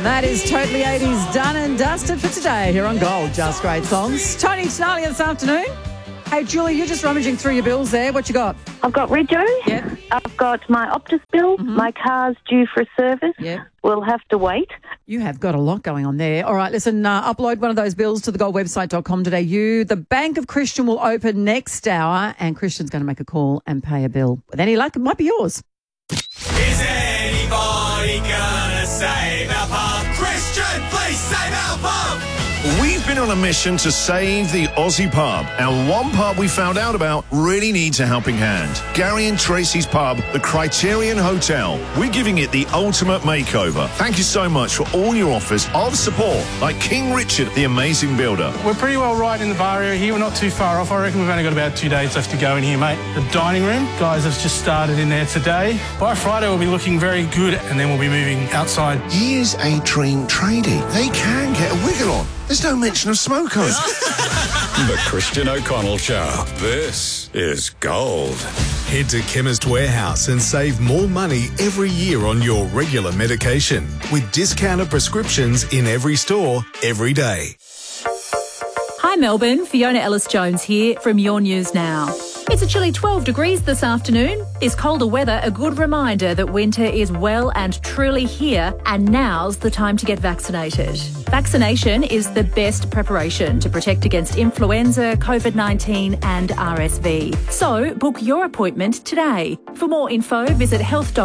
That is totally 80s done and dusted for today here on Gold. Just great songs. Tony Tenaglia this afternoon. Hey, Julie, you're just rummaging through your bills there. What you got? I've got Rego. Yep. I've got my Optus bill. Mm-hmm. My car's due for a service. Yep. We'll have to wait. You have got a lot going on there. All right, listen, upload one of those bills to thegoldwebsite.com.au. The Bank of Christian will open next hour, and Christian's going to make a call and pay a bill. With any luck, it might be yours. Is anybody gonna save our pub? Christian, please save our pub! We've been on a mission to save the Aussie pub, and one pub we found out about really needs a helping hand. Gary and Tracy's pub, the Criterion Hotel. We're giving it the ultimate makeover. Thank you so much for all your offers of support, like King Richard, the amazing builder. We're pretty well right in the bar area here. We're not too far off. I reckon we've only got about 2 days left to go in here, mate. The dining room, guys have just started in there today. By Friday, we'll be looking very good, and then we'll be moving outside. He is a dream tradie. They can get a wiggle on. There's no mention of smokers. The Christian O'Connell Show. This is gold. Head to Chemist Warehouse and save more money every year on your regular medication with discounted prescriptions in every store, every day. Hi Melbourne, Fiona Ellis-Jones here from Your News Now. It's a chilly 12 degrees this afternoon. This colder weather a good reminder that winter is well and truly here, and now's the time to get vaccinated. Vaccination is the best preparation to protect against influenza, COVID-19 and RSV. So book your appointment today. For more info, visit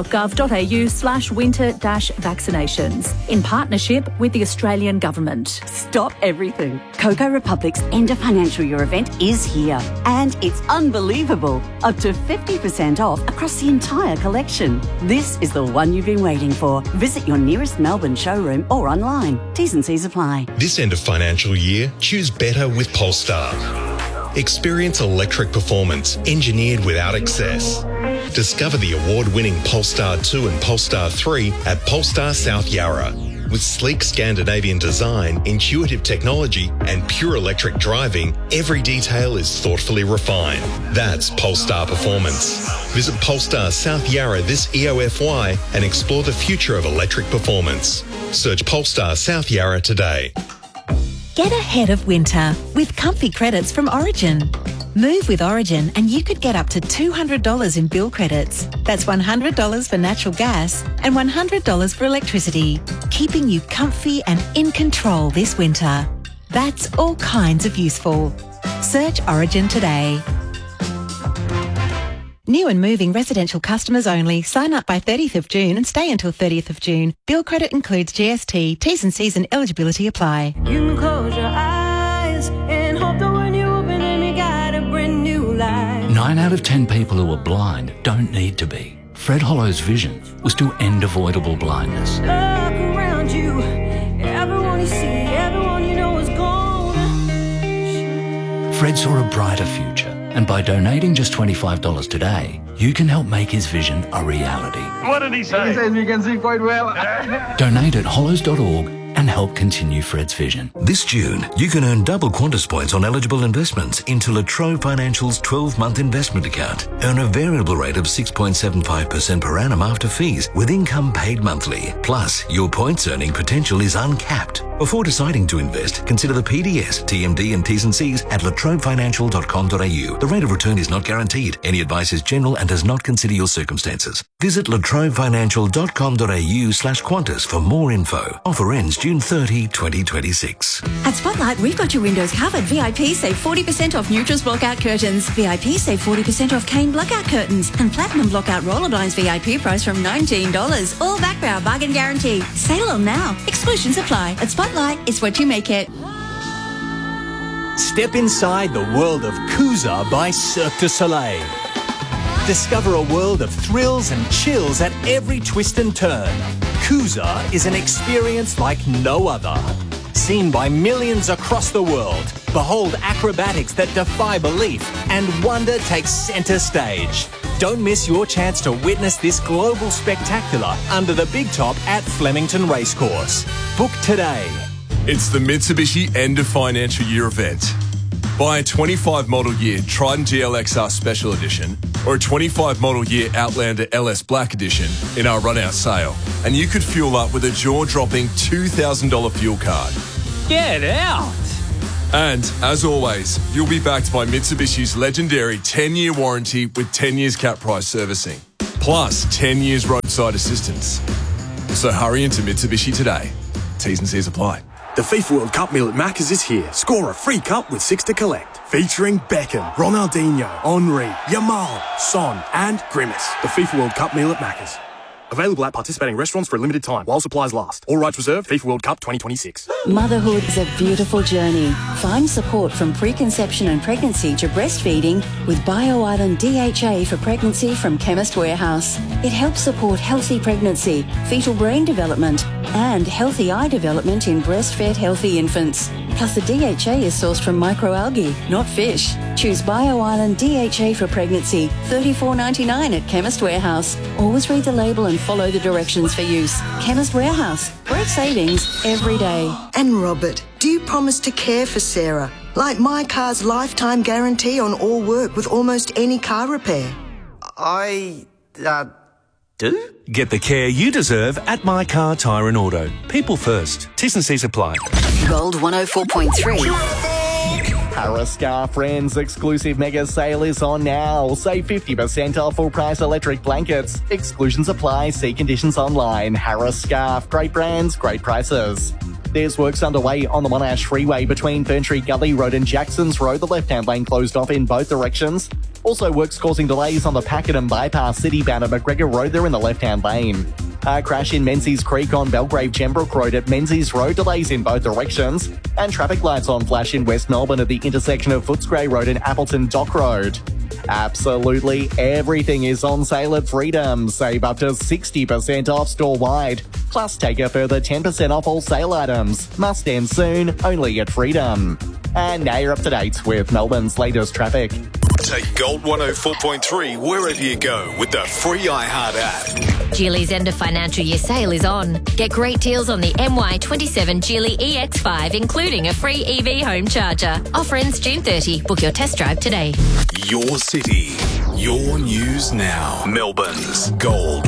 health.gov.au/winter-vaccinations in partnership with the Australian Government. Stop everything. Coco Republic's end of financial year event is here, and it's unbelievable. Up to 50% off across the entire collection. This is the one you've been waiting for. Visit your nearest Melbourne showroom or online. T's and C's apply. This end of financial year, choose better with Polestar. Experience electric performance engineered without excess. Discover the award-winning Polestar 2 and Polestar 3 at Polestar South Yarra. With sleek Scandinavian design, intuitive technology and pure electric driving, every detail is thoughtfully refined. That's Polestar Performance. Visit Polestar South Yarra this EOFY and explore the future of electric performance. Search Polestar South Yarra today. Get ahead of winter with comfy credits from Origin. Move with Origin and you could get up to $200 in bill credits. That's $100 for natural gas and $100 for electricity, keeping you comfy and in control this winter. That's all kinds of useful. Search Origin today. New and moving residential customers only. Sign up by 30th of June and stay until 30th of June. Bill credit includes GST. T's and C's and eligibility apply. You can close your eyes and hope that when you open them you got a brand new life. 9 out of 10 people who are blind don't need to be. Fred Hollow's vision was to end avoidable blindness. Look around you, everyone you see, everyone you know is gone. Fred saw a brighter future, and by donating just $25 today, you can help make his vision a reality. What did he say? He says we can see quite well. Donate at hollows.org and help continue Fred's vision. This June, you can earn double Qantas points on eligible investments into La Trobe Financial's 12-month investment account. Earn a variable rate of 6.75% per annum after fees, with income paid monthly. Plus, your points earning potential is uncapped. Before deciding to invest, consider the PDS, TMD and T's and C's at latrobefinancial.com.au. The rate of return is not guaranteed. Any advice is general and does not consider your circumstances. Visit latrobefinancial.com.au/Qantas for more info. Offer ends June 30, 2026. At Spotlight, we've got your windows covered. VIP save 40% off Neutrals blockout curtains. VIP save 40% off Kane blockout curtains. And Platinum blockout roller blinds VIP price from $19. All backed by our bargain guarantee. Sale on now. Exclusions apply. At Spotlight, it's what you make it. Step inside the world of Kuza by Cirque du Soleil. Discover a world of thrills and chills at every twist and turn. Kuza is an experience like no other. Seen by millions across the world, behold acrobatics that defy belief, and wonder takes centre stage. Don't miss your chance to witness this global spectacular under the big top at Flemington Racecourse. Book today. It's the Mitsubishi End of Financial Year event. Buy a 25 model year Triton GLXR Special Edition or a 25 model year Outlander LS Black Edition in our run-out sale, and you could fuel up with a jaw-dropping $2,000 fuel card. Get out! And, as always, you'll be backed by Mitsubishi's legendary 10-year warranty with 10 years cap price servicing, plus 10 years roadside assistance. So hurry into Mitsubishi today. T's and C's apply. The FIFA World Cup meal at Macca's is here. Score a free cup with 6 to collect. Featuring Beckham, Ronaldinho, Henry, Yamal, Son and Grimace. The FIFA World Cup meal at Macca's. Available at participating restaurants for a limited time while supplies last. All rights reserved. FIFA World Cup 2026. Motherhood is a beautiful journey. Find support from preconception and pregnancy to breastfeeding with BioIsland DHA for pregnancy from Chemist Warehouse. It helps support healthy pregnancy, fetal brain development, and healthy eye development in breastfed healthy infants. Plus, the DHA is sourced from microalgae, not fish. Choose BioIsland DHA for pregnancy, $34.99 at Chemist Warehouse. Always read the label and follow the directions for use. Chemist Warehouse. Great savings every day. And Robert, do you promise to care for Sarah? Like My Car's lifetime guarantee on all work with almost any car repair. I do? Get the care you deserve at My Car Tyre and Auto. People first. T's and C's apply. Gold 104.3. Harris Scarf Friends exclusive mega sale is on now. Save 50% off full price electric blankets. Exclusions apply. See conditions online. Harris Scarf. Great brands, great prices. There's works underway on the Monash Freeway between Ferntree Gully Road and Jackson's Road. The left-hand lane closed off in both directions. Also works causing delays on the Pakenham Bypass City-bound at McGregor Road. They're in the left-hand lane. Crash in Menzies Creek on Belgrave Gembrook Road at Menzies Road. Delays in both directions. And traffic lights on flash in West Melbourne at the intersection of Footscray Road and Appleton Dock Road. Absolutely everything is on sale at Freedom. Save up to 60% off store-wide. Plus, take a further 10% off all sale items. Must end soon, only at Freedom. And now you're up to date with Melbourne's latest traffic. Take Gold 104.3 wherever you go with the free iHeart app. Geely's end of financial year sale is on. Get great deals on the MY27 Geely EX5, including a free EV home charger. Offer ends June 30. Book your test drive today. Your city, your news now. Melbourne's Gold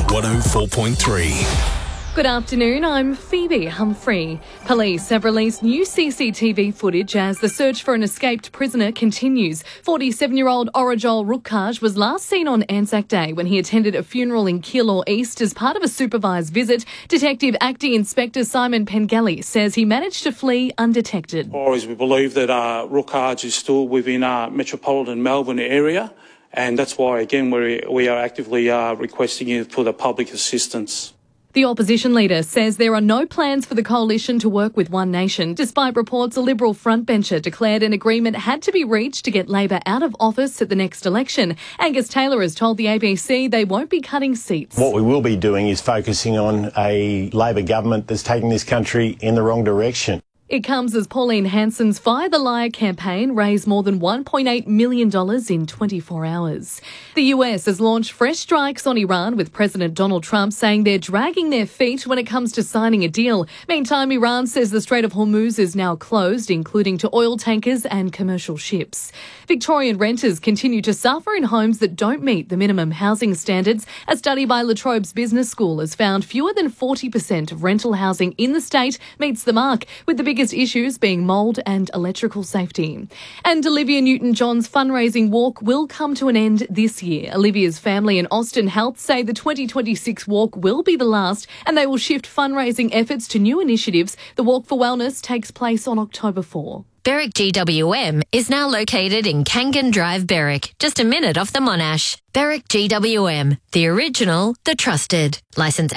104.3. Good afternoon, I'm Phoebe Humphrey. Police have released new CCTV footage as the search for an escaped prisoner continues. 47-year-old Orajol Rukkaj was last seen on Anzac Day when he attended a funeral in Keilor East as part of a supervised visit. Detective Acting Inspector Simon Pengelly says he managed to flee undetected. We believe that Rukkaj is still within metropolitan Melbourne area, and that's why, again, we are actively requesting it for the public assistance. The opposition leader says there are no plans for the coalition to work with One Nation, despite reports a Liberal frontbencher declared an agreement had to be reached to get Labor out of office at the next election. Angus Taylor has told the ABC they won't be cutting seats. What we will be doing is focusing on a Labor government that's taking this country in the wrong direction. It comes as Pauline Hanson's Fire the Liar campaign raised more than $1.8 million in 24 hours. The US has launched fresh strikes on Iran, with President Donald Trump saying they're dragging their feet when it comes to signing a deal. Meantime, Iran says the Strait of Hormuz is now closed, including to oil tankers and commercial ships. Victorian renters continue to suffer in homes that don't meet the minimum housing standards. A study by La Trobe's Business School has found fewer than 40% of rental housing in the state meets the mark, with the biggest issues being mould and electrical safety. And Olivia Newton-John's fundraising walk will come to an end this year. Olivia's family and Austin Health say the 2026 walk will be the last, and they will shift fundraising efforts to new initiatives. The Walk for Wellness takes place on October 4. Berwick GWM is now located in Kangan Drive, Berwick, just a minute off the Monash. Berwick GWM, the original, the trusted. Licence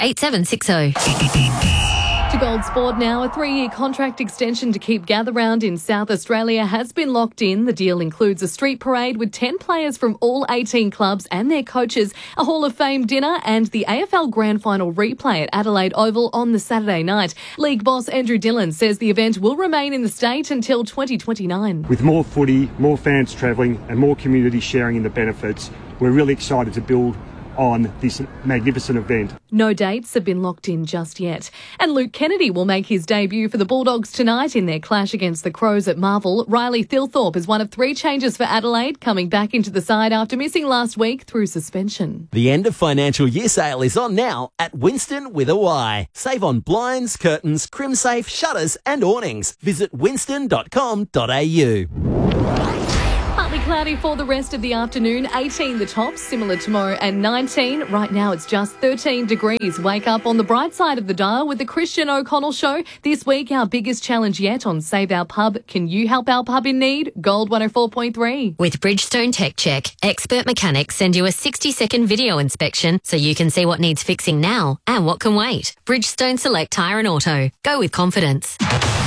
8760. To Gold Sport now, a 3-year contract extension to keep Gather Round in South Australia has been locked in. The deal includes a street parade with 10 players from all 18 clubs and their coaches, a Hall of Fame dinner and the AFL Grand Final replay at Adelaide Oval on the Saturday night. League boss Andrew Dillon says the event will remain in the state until 2029. With more footy, more fans travelling and more community sharing in the benefits, we're really excited to build on this magnificent event. No dates have been locked in just yet. And Luke Kennedy will make his debut for the Bulldogs tonight in their clash against the Crows at Marvel. Riley Thilthorpe is one of 3 changes for Adelaide, coming back into the side after missing last week through suspension. The end of financial year sale is on now at Winston with a Y. Save on blinds, curtains, CrimSafe, shutters and awnings. Visit winston.com.au. Partly cloudy for the rest of the afternoon, 18 the tops, similar tomorrow, and 19. Right now it's just 13 degrees. Wake up on the bright side of the dial with the Christian O'Connell Show. This week, our biggest challenge yet on Save Our Pub. Can you help our pub in need? Gold 104.3. With Bridgestone Tech Check, expert mechanics send you a 60-second video inspection so you can see what needs fixing now and what can wait. Bridgestone Select Tyre and Auto. Go with confidence.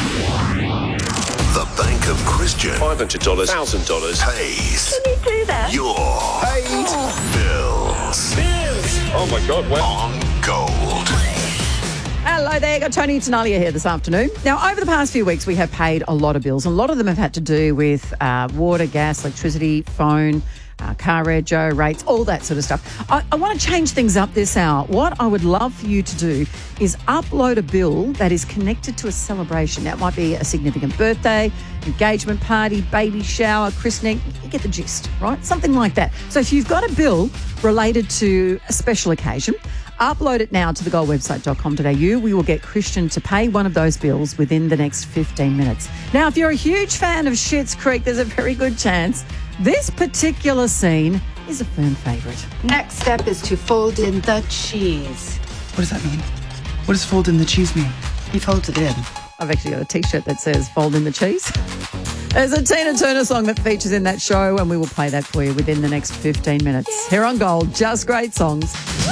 The Bank of Christian. $500, $1,000. Pays. Can you do that? Your bills. Oh my God, wow. On Gold. Hello there, got Tony and Tenalia here this afternoon. Now, over the past few weeks, we have paid a lot of bills. A lot of them have had to do with water, gas, electricity, phone, car rego, rates, all that sort of stuff. I want to change things up this hour. What I would love for you to do is upload a bill that is connected to a celebration. Now, it might be a significant birthday, engagement party, baby shower, christening. You get the gist, right? Something like that. So if you've got a bill related to a special occasion, upload it now to thegoldwebsite.com.au. We will get Christian to pay one of those bills within the next 15 minutes. Now, if you're a huge fan of Schitt's Creek, there's a very good chance this particular scene is a firm favourite. Next step is to fold in the cheese. What does that mean? What does fold in the cheese mean? You fold it in. I've actually got a T-shirt that says fold in the cheese. There's a Tina Turner song that features in that show, and we will play that for you within the next 15 minutes. Here on Gold, just great songs.